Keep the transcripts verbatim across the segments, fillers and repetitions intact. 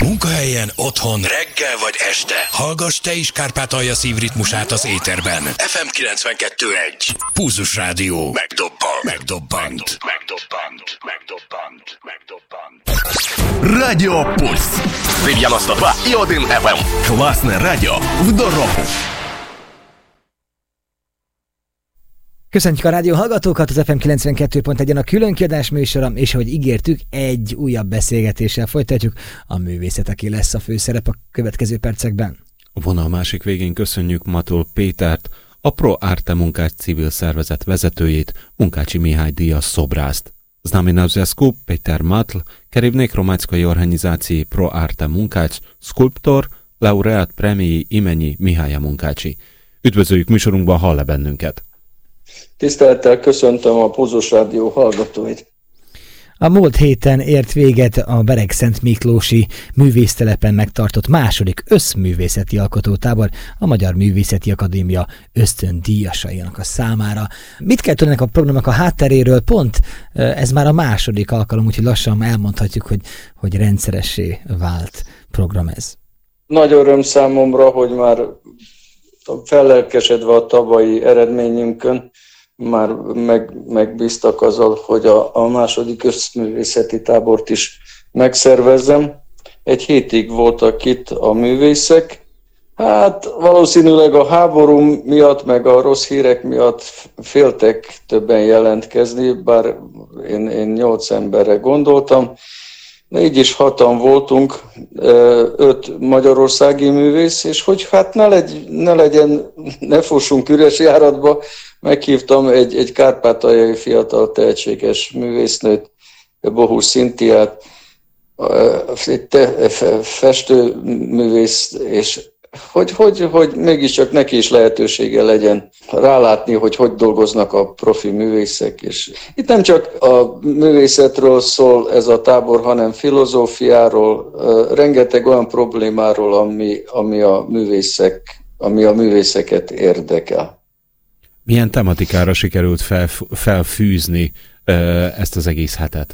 Munkahelyen, otthon, reggel vagy este. Hallgass te is Kárpátalja szívritmusát az éterben. ef em kilencvenkettő egy. Pulzus Rádió. Megdobbant. Megdobbant. Megdobbant. Megdobbant. Megdobbant. Радио Пульс. девяносто два и один эф эм. Классное радио в дорогу. Köszöntjük a rádió hallgatókat, az ef em kilencvenkettő pont egyen a különkiadás műsora, és ahogy ígértük, egy újabb beszélgetéssel folytatjuk. A művészet, aki lesz a főszerep a következő percekben. A vonal másik végén köszönjük Matol Pétert, a Pro Arte Munkács civil szervezet vezetőjét, Munkácsi Mihály díjas szobrászt. Z nami na związku Peter Matl, kierownik Romackiej Organizacji Pro Arte Munkács, skulptor, laureát premii imeni Mihály Munkácsi. Üdvözöljük műsorunkban, hall-e bennünket? Tisztelettel köszöntöm a Pulzus Rádió hallgatóit. A múlt héten ért véget a Beregszent Miklósi művésztelepen megtartott második összművészeti alkotótábor a Magyar Művészeti Akadémia ösztöndíjasainak a számára. Mit kell tudni a programnak a hátteréről? Pont ez már a második alkalom, úgyhogy lassan elmondhatjuk, hogy, hogy rendszeressé vált program ez. Nagy öröm számomra, hogy már fellelkesedve a tavalyi eredményünkön, már meg, megbíztak azzal, hogy a, a második összművészeti tábort is megszervezzem. Egy hétig voltak itt a művészek. Hát valószínűleg a háború miatt, meg a rossz hírek miatt féltek többen jelentkezni, bár én, én nyolc emberre gondoltam. De így is hatan voltunk, öt magyarországi művész, és hogy hát ne, legy, ne legyen, ne fossunk üres járatba, meghívtam egy, egy kárpátaljai fiatal tehetséges művésznőt, Bohus Szintiát, egy te, festőművész, és hogy, hogy, hogy mégiscsak neki is lehetősége legyen rálátni, hogy hogy dolgoznak a profi művészek. És itt nem csak a művészetről szól ez a tábor, hanem filozófiáról, rengeteg olyan problémáról, ami, ami, a, művészek, ami a művészeket érdekel. Milyen tematikára sikerült fel, felfűzni ezt az egész hetet?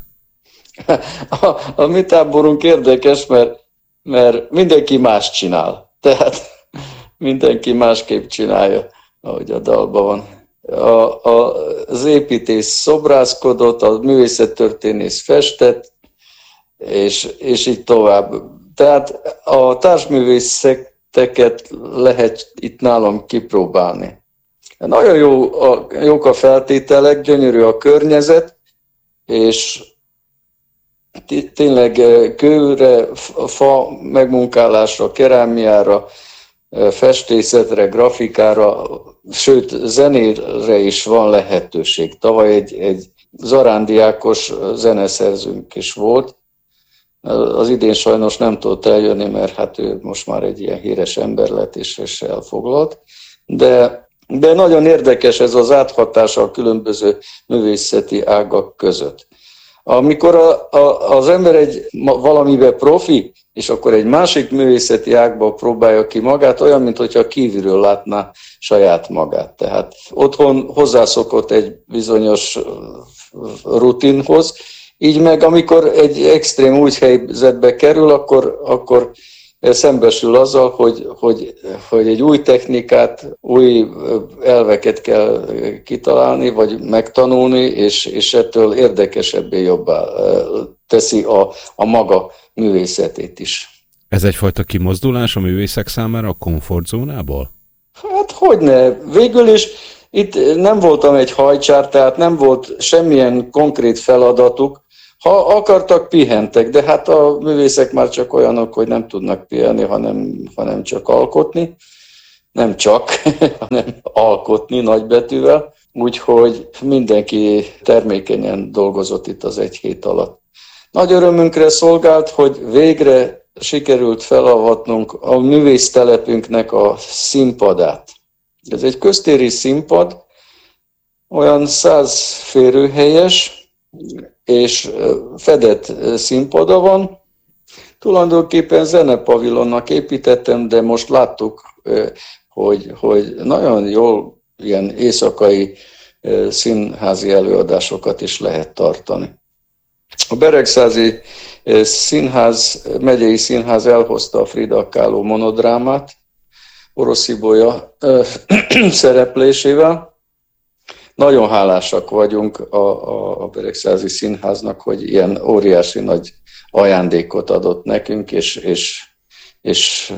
A, a mi táborunk érdekes, mert, mert mindenki más csinál. Tehát mindenki másképp csinálja, ahogy a dalban van. A, a, az építész szobrászkodott, a művészettörténész festett, és, és így tovább. Tehát a társművészeteket lehet itt nálam kipróbálni. Nagyon jó a, jók a feltételek, gyönyörű a környezet, és tényleg kőre, fa megmunkálásra, kerámiára, festészetre, grafikára, sőt zenére is van lehetőség. Tavaly egy, egy Zarándi Ákos zeneszerzőnk is volt. Az idén sajnos nem tudott eljönni, mert hát ő most már egy ilyen híres ember lett és, és elfoglalt. De, de nagyon érdekes ez az áthatása a különböző művészeti ágak között. Amikor a, a, az ember egy valamiben profi, és akkor egy másik művészeti ágba próbálja ki magát, olyan, mintha kívülről látná saját magát. Tehát otthon hozzászokott egy bizonyos rutinhoz, így meg amikor egy extrém új helyzetbe kerül, akkor, akkor szembesül azzal, hogy, hogy, hogy egy új technikát, új elveket kell kitalálni, vagy megtanulni, és, és ettől érdekesebbé jobbá teszi a, a maga művészetét is. Ez egyfajta kimozdulás a művészek számára a komfortzónából? Hát hogyne. Végül is itt nem voltam egy hajcsár, tehát nem volt semmilyen konkrét feladatuk. Ha akartak, pihentek, de hát a művészek már csak olyanok, hogy nem tudnak pihenni, hanem, hanem csak alkotni. Nem csak, hanem alkotni nagybetűvel. Úgyhogy mindenki termékenyen dolgozott itt az egy hét alatt. Nagy örömünkre szolgált, hogy végre sikerült felavatnunk a művésztelepünknek a színpadát. Ez egy köztéri színpad, olyan száz férőhelyes, és fedett színpada van. Tulajdonképpen zenepavilonnak építettem, de most láttuk, hogy, hogy nagyon jól ilyen éjszakai színházi előadásokat is lehet tartani. A beregszázi színház, megyei színház elhozta a Frida Kahlo monodrámát, Orosz Ibolya szereplésével. Nagyon hálásak vagyunk a, a, a Beregszázi Színháznak, hogy ilyen óriási nagy ajándékot adott nekünk, és, és, és,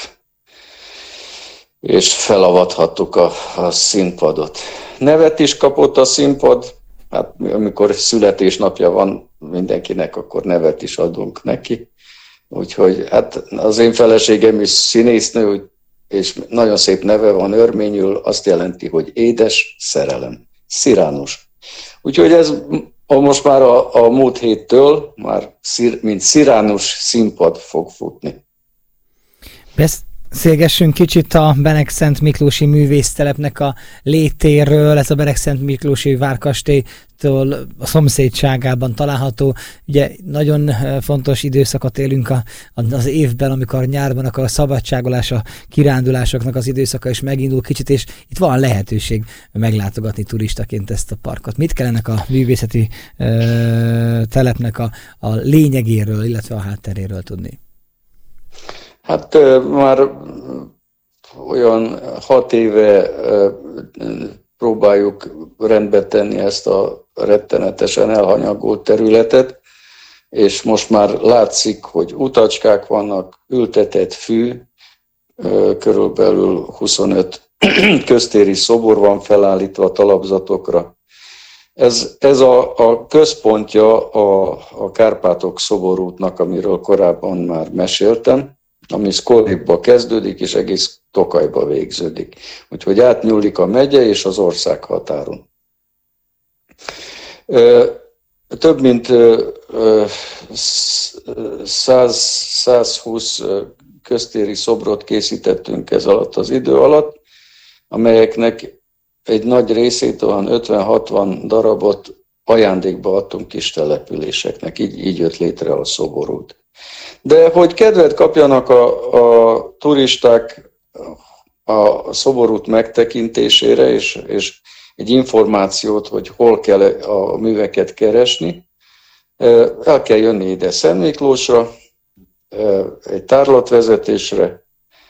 és felavathattuk a, a színpadot. Nevet is kapott a színpad, hát amikor születésnapja van mindenkinek, akkor nevet is adunk neki. Úgyhogy hát az én feleségem is színésznő, és nagyon szép neve van örményül, azt jelenti, hogy édes szerelem. Sziránus. Úgyhogy ez a, most már a, a múlt héttől, már szir, mint Sziránus színpad fog futni. Beszélgessünk kicsit a Beregszent Miklósi művésztelepnek a létéről. Ez a Beregszent Miklósi várkastélytól a szomszédságában található. Ugye nagyon fontos időszakot élünk a, az évben, amikor nyárban akar a szabadságolás, a kirándulásoknak az időszaka is megindul kicsit, és itt van lehetőség meglátogatni turistaként ezt a parkot. Mit kellene a művészeti ö, telepnek a, a lényegéről, illetve a hátteréről tudni? Hát már olyan hat éve próbáljuk rendbe tenni ezt a rettenetesen elhanyagolt területet, és most már látszik, hogy utacskák vannak, ültetett fű, körülbelül huszonöt köztéri szobor van felállítva a talapzatokra. Ez, ez a, a központja a, a Kárpátok szoborútnak, amiről korábban már meséltem, ami Szkolivba kezdődik, és egész Tokajba végződik. Úgyhogy átnyúlik a megye és az ország határon. Több mint száz-százhúsz köztéri szobrot készítettünk ez alatt az idő alatt, amelyeknek egy nagy részét, olyan ötven-hatvan darabot ajándékba adtunk kis településeknek, így, így jött létre a szoborút. De hogy kedvet kapjanak a, a turisták a szoborút megtekintésére, és, és egy információt, hogy hol kell a műveket keresni, el kell jönni ide Szent Miklósra, egy tárlatvezetésre,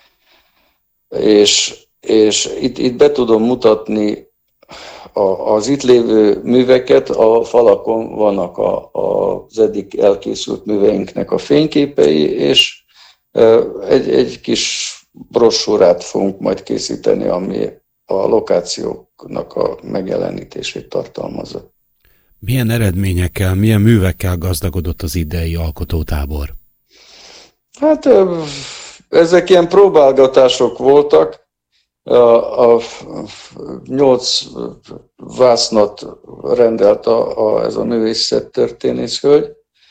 és, és itt, itt be tudom mutatni az itt lévő műveket, a falakon vannak a, a, az eddig elkészült műveinknek a fényképei, és egy, egy kis brossúrát fogunk majd készíteni, ami a lokációknak a megjelenítését tartalmazza. Milyen eredményekkel, milyen művekkel gazdagodott az idei alkotótábor? Hát ezek ilyen próbálgatások voltak. A, a, a nyolc vásznat rendelt a, a, ez a művészettörténész hölgy.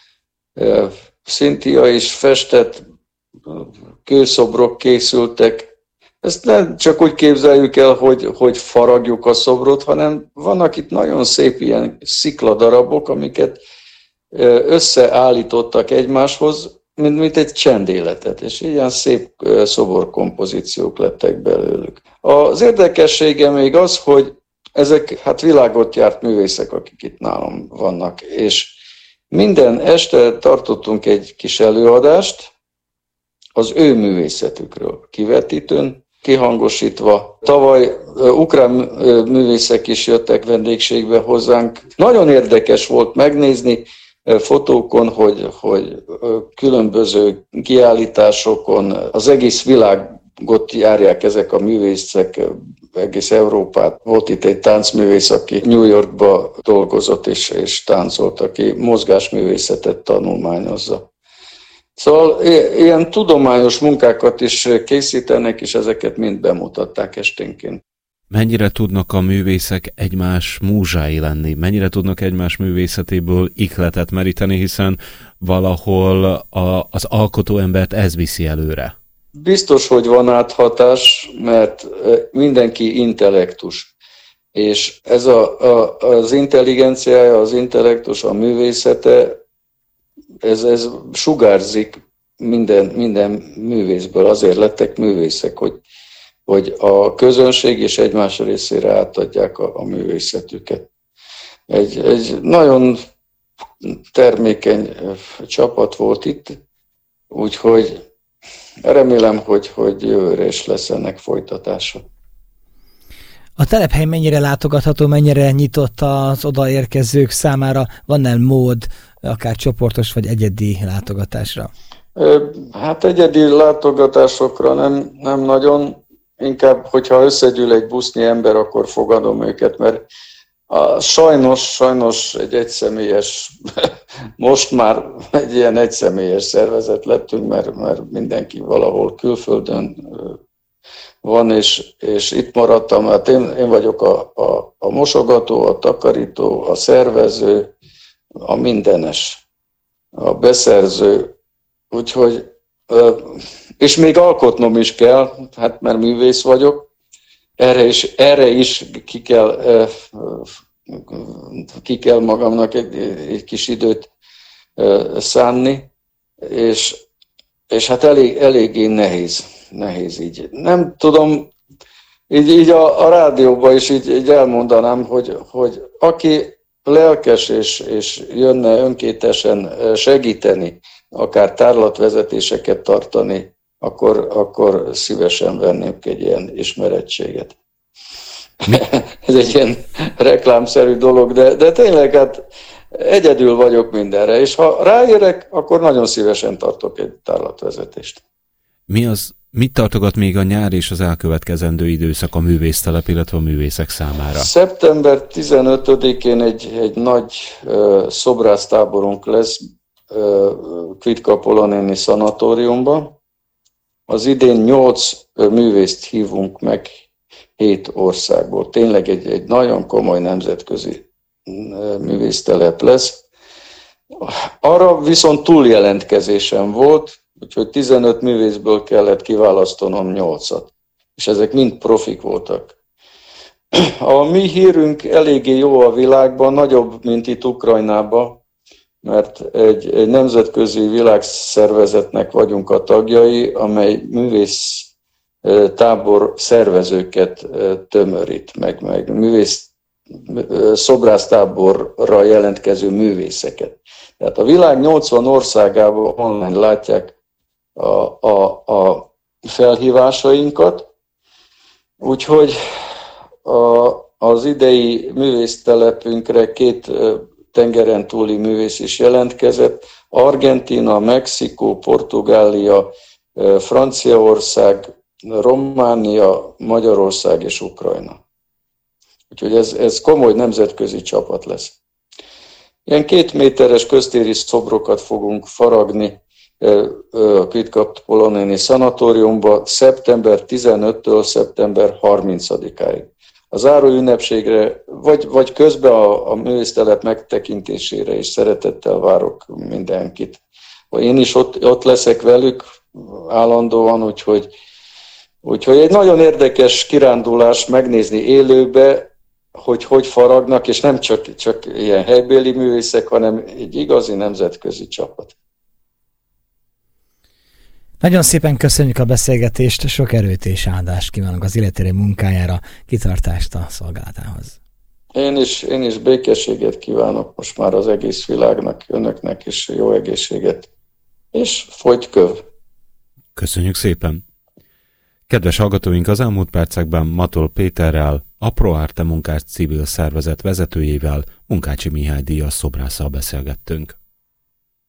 Szintia is festett, kőszobrok készültek. Ezt nem csak úgy képzeljük el, hogy, hogy faragjuk a szobrot, hanem vannak itt nagyon szép ilyen szikladarabok, amiket összeállítottak egymáshoz, mint, mint egy csendéletet, és ilyen szép szoborkompozíciók lettek belőlük. Az érdekessége még az, hogy ezek hát világot járt művészek, akik itt nálam vannak, és minden este tartottunk egy kis előadást az ő művészetükről, kivetítőn, kihangosítva. Tavaly ukrán művészek is jöttek vendégségbe hozzánk. Nagyon érdekes volt megnézni fotókon, hogy, hogy különböző kiállításokon az egész világot járják ezek a művészek, egész Európát. Volt itt egy táncművész, aki New Yorkba dolgozott és, és táncolt, aki mozgásművészetet tanulmányozza. Szóval ilyen tudományos munkákat is készítenek, és ezeket mind bemutatták esténként. Mennyire tudnak a művészek egymás múzsái lenni? Mennyire tudnak egymás művészetéből ihletet meríteni, hiszen valahol a, az alkotó embert ez viszi előre? Biztos, hogy van áthatás, mert mindenki intellektus. És ez a, a, az intelligenciája, az intellektus, a művészete, ez, ez sugárzik minden, minden művészből. Azért lettek művészek, hogy hogy a közönség és egymás részére átadják a, a művészetüket. Egy, egy nagyon termékeny csapat volt itt, úgyhogy remélem, hogy, hogy jövőre is lesz ennek folytatása. A telephely mennyire látogatható, mennyire nyitott az odaérkezők számára? Van-e mód akár csoportos vagy egyedi látogatásra? Hát egyedi látogatásokra nem, nem nagyon. Inkább, hogyha összegyűl egy busznyi ember, akkor fogadom őket, mert a, sajnos, sajnos egy egyszemélyes, most már egy ilyen egyszemélyes szervezet lettünk, mert, mert mindenki valahol külföldön van, és, és itt maradtam, hát én, én vagyok a, a, a mosogató, a takarító, a szervező, a mindenes, a beszerző, úgyhogy, és még alkotnom is kell, hát mert művész vagyok, erre is, erre is ki kell, ki kell magamnak egy, egy kis időt szánni, és, és hát elég, eléggé nehéz, nehéz így. Nem tudom, így, így a, a rádióban is így, így elmondanám, hogy, hogy aki lelkes és, és jönne önkéntesen segíteni, akár tárlatvezetéseket tartani, akkor, akkor szívesen vennék egy ilyen ismerettséget. Ez egy ilyen reklámszerű dolog, de, de tényleg hát egyedül vagyok mindenre, és ha ráérek, akkor nagyon szívesen tartok egy tárlatvezetést. Mi az, mit tartogat még a nyár és az elkövetkezendő időszak a művésztelep, illetve a művészek számára? szeptember tizenötödikén egy, egy nagy uh, szobrásztáborunk lesz uh, Kvitka-Polonéni szanatóriumban. Az idén nyolc uh, művészt hívunk meg hét országból. Tényleg egy, egy nagyon komoly nemzetközi uh, művésztelep lesz. Arra viszont túljelentkezésem volt, úgyhogy tizenöt művészből kellett kiválasztanom nyolcat. És ezek mind profik voltak. A mi hírünk eléggé jó a világban, nagyobb, mint itt Ukrajnában, mert egy, egy nemzetközi világszervezetnek vagyunk a tagjai, amely művész tábor szervezőket tömörít, meg, meg művész szobrásztáborra jelentkező művészeket. Tehát a világ nyolcvan országában online látják a, a, a felhívásainkat, úgyhogy a, az idei művésztelepünkre két tengeren túli művész is jelentkezett, Argentína, Mexikó, Portugália, Franciaország, Románia, Magyarország és Ukrajna. Úgyhogy ez, ez komoly nemzetközi csapat lesz. Ilyen két méteres köztéri szobrokat fogunk faragni a Kvitka-Polonéni szanatóriumba szeptember tizenötödikétől szeptember harmincadikáig. A záró ünnepségre, vagy, vagy közben a, a művésztelep megtekintésére is szeretettel várok mindenkit. Én is ott, ott leszek velük állandóan, úgyhogy, úgyhogy egy nagyon érdekes kirándulás megnézni élőbe, hogy hogy faragnak, és nem csak, csak ilyen helybéli művészek, hanem egy igazi nemzetközi csapat. Nagyon szépen köszönjük a beszélgetést, sok erőt és áldást kívánok az életére munkájára, kitartást a szolgálatához. Én is, én is békességet kívánok most már az egész világnak, önöknek is jó egészséget, és folyt köv. Köszönjük szépen! Kedves hallgatóink, az elmúlt percekben Matol Péterrel, a Pro Arte Munkács civil szervezet vezetőjével, Munkácsi Mihály díjas szobrásszal beszélgettünk.